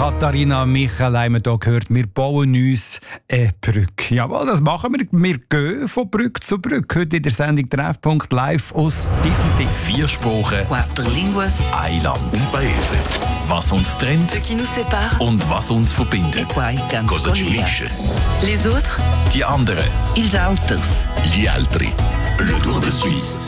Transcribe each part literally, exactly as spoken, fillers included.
Katharina Michel haben wir hier gehört, wir bauen uns eine Brücke. Jawohl, das machen wir. Wir gehen von Brücke zu Brücke. Heute in der Sendung Treffpunkt live aus Disney. Vier Sprachen, Quattro línguas, ein Land, un paese. Was uns trennt ce qui nous sépare, und was uns verbindet. e quai che ens Cosa ci collega. unisce? Les autres, Die anderen. ils autres. Gli altri. Le Tour de Suisse.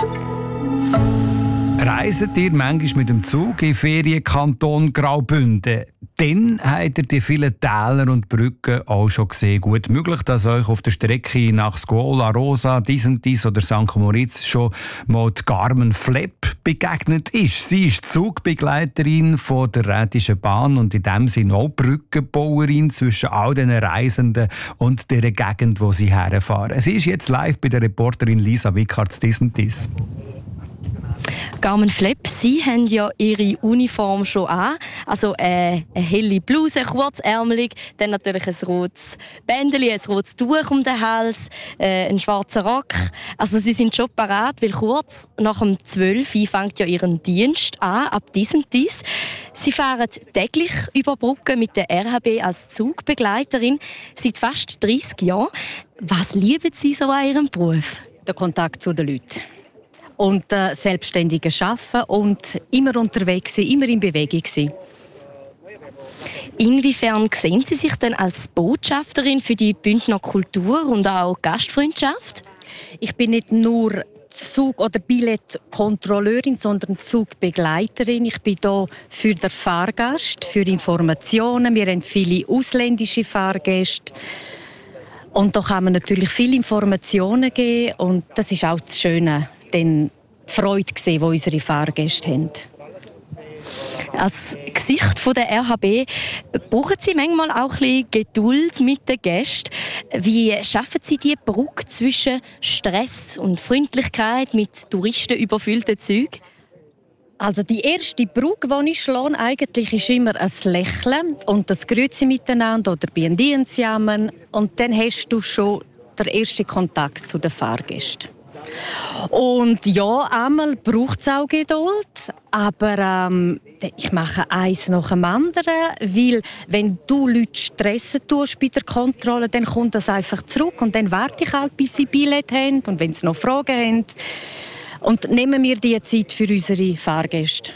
Reiset ihr manchmal mit dem Zug in Ferienkanton Graubünden? Dann habt ihr die vielen Täler und Brücken auch schon gesehen. Gut möglich, dass euch auf der Strecke nach Scuola Rosa, Disentis oder Sankt Moritz schon mal die Carmen Flepp begegnet ist. Sie ist Zugbegleiterin von der Rätischen Bahn und in dem Sinne auch Brückenbauerin zwischen all den Reisenden und der Gegend, wo sie herfahren. Sie ist jetzt live bei der Reporterin Lisa Wickartz Disentis. Carmen Flepp, Sie haben ja Ihre Uniform schon an. Also äh, eine helle Bluse, kurzärmelig, dann natürlich ein rotes Bändeli, ein rotes Tuch um den Hals, äh, ein schwarzer Rock. Also Sie sind schon parat, weil kurz nach dem zwölf Uhr fängt ja Ihren Dienst an, ab dies und dies. Sie fahren täglich über Brücken mit der R H B als Zugbegleiterin seit fast dreissig Jahren. Was lieben Sie so an Ihrem Beruf? Der Kontakt zu den Leuten. Und äh, selbstständige Arbeiten und immer unterwegs sein, immer in Bewegung sein. Inwiefern sehen Sie sich denn als Botschafterin für die Bündner Kultur und auch Gastfreundschaft? Ich bin nicht nur Zug- oder Billettkontrolleurin, sondern Zugbegleiterin. Ich bin hier für den Fahrgast, für Informationen. Wir haben viele ausländische Fahrgäste. Und da kann man natürlich viele Informationen geben. Und das ist auch das Schöne, die Freude sehen, die unsere Fahrgäste haben. Als Gesicht von der R H B brauchen Sie manchmal auch ein bisschen Geduld mit den Gästen. Wie schaffen Sie die Brücke zwischen Stress und Freundlichkeit mit touristenüberfüllten Zügen? Also die erste Brücke, die ich schlage, eigentlich ist immer ein Lächeln und das Grüezi miteinander oder «Bien dien zusammen». Und dann hast du schon den ersten Kontakt zu den Fahrgästen. Und ja, einmal braucht es auch Geduld, aber ähm, ich mache eins nach dem anderen, weil wenn du Leute stressen tust bei der Kontrolle, dann kommt das einfach zurück und dann warte ich halt, bis sie Billett haben und wenn sie noch Fragen haben. Und nehmen wir die Zeit für unsere Fahrgäste.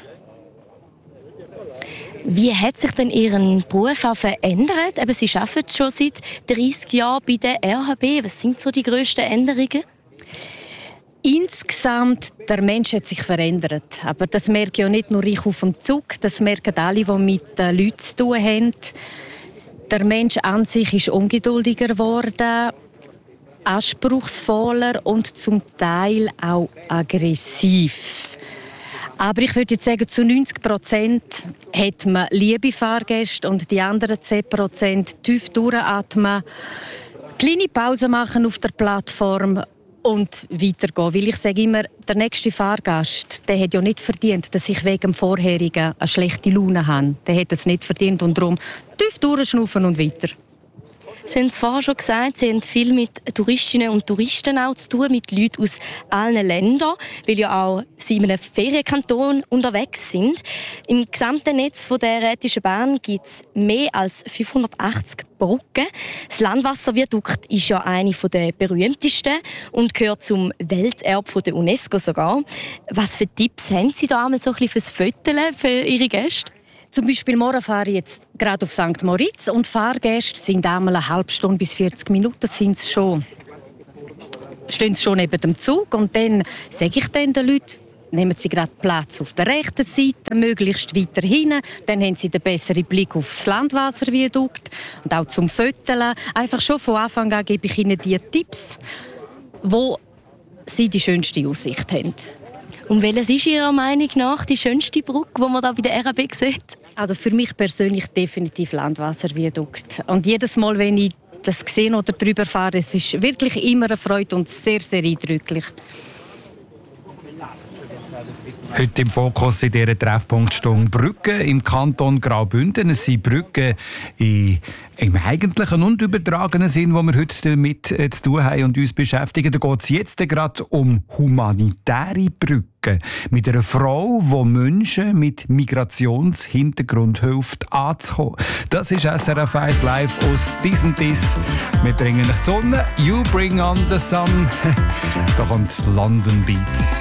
Wie hat sich denn Ihren Beruf auch verändert? Eben, Sie arbeiten schon seit dreissig Jahren bei der R H B. Was sind so die grössten Änderungen? Insgesamt, der Mensch hat sich verändert. Aber das merke ja nicht nur ich auf dem Zug, das merken alle, die mit den Leuten zu tun haben. Der Mensch an sich ist ungeduldiger geworden, anspruchsvoller und zum Teil auch aggressiv. Aber ich würde jetzt sagen, zu neunzig Prozent hat man liebe Fahrgäste und die anderen zehn Prozent tief durchatmen, kleine Pause machen auf der Plattform und weitergehen. Weil ich sage immer, der nächste Fahrgast, der hat ja nicht verdient, dass ich wegen dem Vorherigen eine schlechte Laune habe. Der hat es nicht verdient und darum tief durchschnaufen und weiter. Sie haben es vorher schon gesagt, Sie haben viel mit Touristinnen und Touristen auch zu tun, mit Leuten aus allen Ländern, weil ja auch Sie in einem Ferienkanton unterwegs sind. Im gesamten Netz der Rätischen Bahn gibt es mehr als fünfhundertachtzig Brücken. Das Landwasserviadukt ist ja eine der berühmtesten und gehört zum Welterbe der UNESCO sogar. Was für Tipps haben Sie da einmal so ein bisschen fürs Fotografieren für Ihre Gäste? Zum Beispiel morgen fahre ich jetzt gerade auf Sankt Moritz und Fahrgäste sind einmal eine halbe Stunde bis vierzig Minuten sind sie schon, stehen sie schon neben dem Zug und dann sage ich dann den Leuten, nehmen Sie gerade Platz auf der rechten Seite, möglichst weiter hinten, dann haben Sie den besseren Blick auf das Landwasserviadukt und auch zum Fotografieren. Einfach schon von Anfang an gebe ich Ihnen die Tipps, wo Sie die schönste Aussicht haben. Und welches ist Ihrer Meinung nach die schönste Brücke, die man da bei der R H B sieht? Also für mich persönlich definitiv Landwasserviadukt. Und jedes Mal, wenn ich das sehe oder drüber fahre, es ist wirklich immer eine Freude und sehr, sehr eindrücklich. Heute im Fokus in dieser Treffpunktstunde Brücken im Kanton Graubünden. Es sind Brücken in, im eigentlichen und übertragenen Sinn, wo wir heute damit äh, zu tun haben und uns beschäftigen. Da geht es jetzt gerade um humanitäre Brücken. Mit einer Frau, die Menschen mit Migrationshintergrund hilft anzukommen. Das ist S R F eins Live aus Dies und Dies. Wir bringen euch die Sonne. You bring on the sun. Da kommt London Beats.